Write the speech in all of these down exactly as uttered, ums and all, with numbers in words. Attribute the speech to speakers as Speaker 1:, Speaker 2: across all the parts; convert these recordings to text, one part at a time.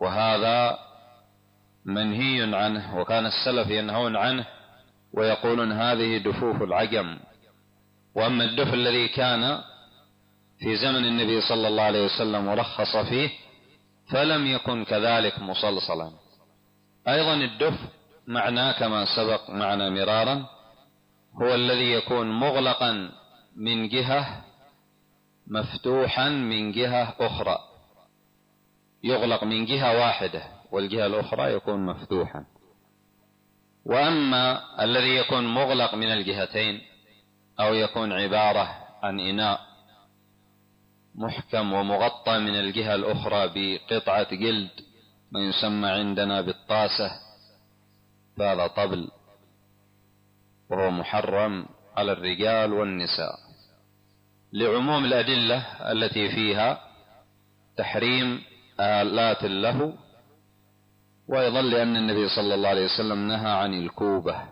Speaker 1: وهذا منهي عنه، وكان السلف ينهون عنه ويقولون هذه دفوف العجم. وأما الدف الذي كان في زمن النبي صلى الله عليه وسلم ورخص فيه فلم يكن كذلك مصلصلا. أيضا الدف معناه كما سبق معنا مرارا هو الذي يكون مغلقا من جهة مفتوحا من جهة أخرى، يغلق من جهة واحدة والجهة الأخرى يكون مفتوحا. وأما الذي يكون مغلق من الجهتين أو يكون عبارة عن إناء محكم ومغطى من الجهة الأخرى بقطعة جلد ما يسمى عندنا بالطاسة، فهذا طبل وهو محرم على الرجال والنساء لعموم الأدلة التي فيها تحريم آلات له، وأيضا لأن النبي صلى الله عليه وسلم نهى عن الكوبة،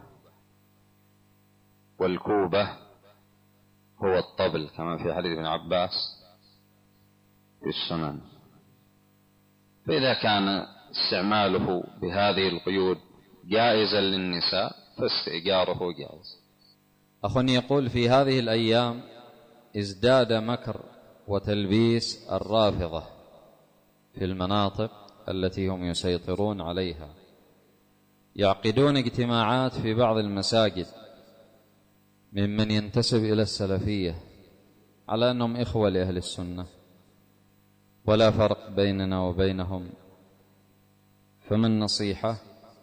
Speaker 1: والكوبة هو الطبل كما في حديث ابن عباس في السنن. فإذا كان استعماله بهذه القيود جائزا للنساء فاستئجاره جائز.
Speaker 2: أخ يقول في هذه الأيام ازداد مكر وتلبيس الرافضة في المناطق التي هم يسيطرون عليها، يعقدون اجتماعات في بعض المساجد ممن ينتسب إلى السلفية على أنهم إخوة لأهل السنة ولا فرق بيننا وبينهم، فما النصيحة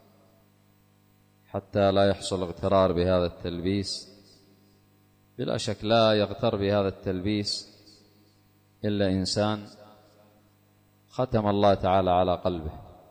Speaker 2: حتى لا يحصل اغترار بهذا التلبيس؟ بلا شك لا يغتر بهذا التلبيس إلا إنسان ختم الله تعالى على قلبه.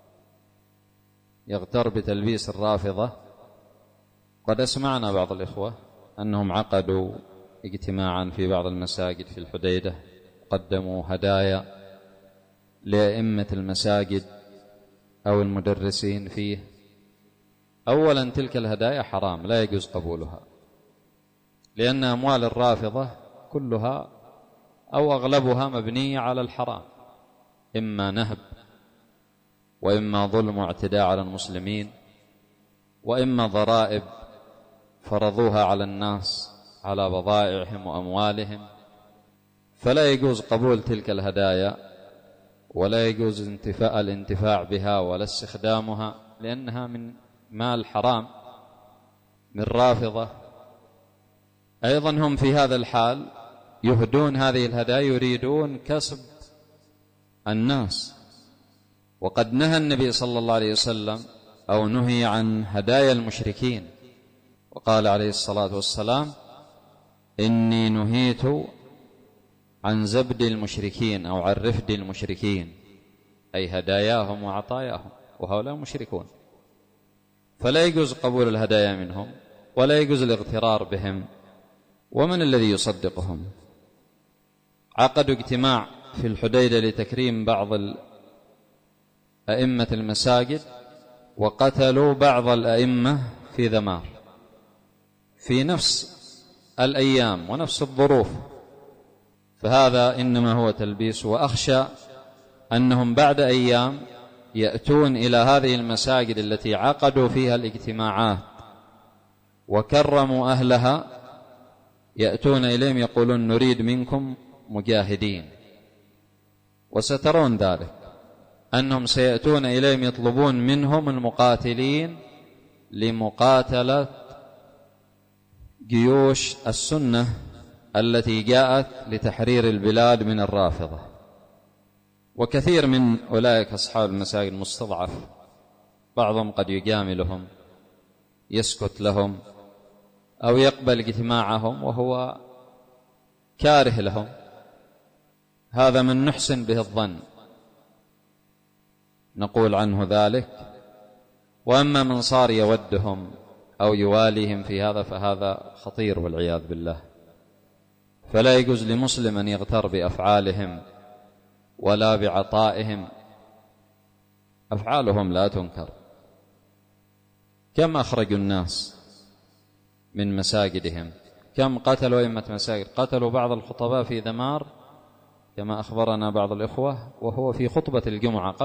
Speaker 2: يغتر بتلبيس الرافضة. قد أسمعنا بعض الإخوة أنهم عقدوا اجتماعا في بعض المساجد في الحديدة، قدموا هدايا لأئمة المساجد أو المدرسين فيه. أولا تلك الهدايا حرام لا يجوز قبولها، لأن أموال الرافضة كلها أو أغلبها مبنية على الحرام، إما نهب وإما ظلم واعتداء على المسلمين وإما ضرائب فرضوها على الناس على بضائعهم وأموالهم. فلا يجوز قبول تلك الهدايا ولا يجوز انتفاع الانتفاع بها ولا استخدامها، لأنها من مال حرام من رافضة. أيضا هم في هذا الحال يهدون هذه الهدايا يريدون كسب الناس، وقد نهى النبي صلى الله عليه وسلم أو نهي عن هدايا المشركين، وقال عليه الصلاة والسلام إني نهيت عن زبد المشركين أو عن رفد المشركين، أي هداياهم وعطاياهم، وهؤلاء مشركون. فلا يجوز قبول الهدايا منهم ولا يجوز الاغترار بهم. ومن الذي يصدقهم؟ عقدوا اجتماع في الحديدة لتكريم بعض أئمة المساجد وقتلوا بعض الأئمة في ذمار في نفس الأيام ونفس الظروف، فهذا إنما هو تلبيس. وأخشى أنهم بعد أيام يأتون إلى هذه المساجد التي عقدوا فيها الاجتماعات وكرموا أهلها، يأتون إليهم يقولون نريد منكم مجاهدين، وسترون ذلك أنهم سيأتون إليهم يطلبون منهم المقاتلين لمقاتلة جيوش السنة التي جاءت لتحرير البلاد من الرافضة. وكثير من أولئك أصحاب المساجد مستضعف، بعضهم قد يجاملهم يسكت لهم أو يقبل اجتماعهم وهو كاره لهم، هذا من نحسن به الظن نقول عنه ذلك. وأما من صار يودهم أو يواليهم في هذا فهذا خطير والعياذ بالله. فلا يجوز لمسلم أن يغتر بأفعالهم ولا بعطائهم، أفعالهم لا تنكر. كم أخرجوا الناس من مساجدهم، كم قتلوا أئمة مساجد، قتلوا بعض الخطباء في ذمار كما أخبرنا بعض الإخوة وهو في خطبة الجمعة